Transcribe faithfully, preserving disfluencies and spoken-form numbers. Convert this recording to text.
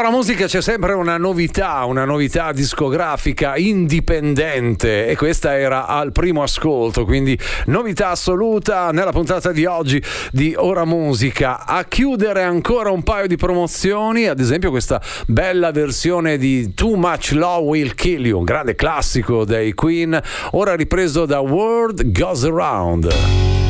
Ora musica, c'è sempre una novità, una novità discografica indipendente e questa era al primo ascolto, quindi novità assoluta nella puntata di oggi di Ora Musica. A chiudere ancora un paio di promozioni, ad esempio questa bella versione di Too Much Love Will Kill You, un grande classico dei Queen, ora ripreso da World Goes Around.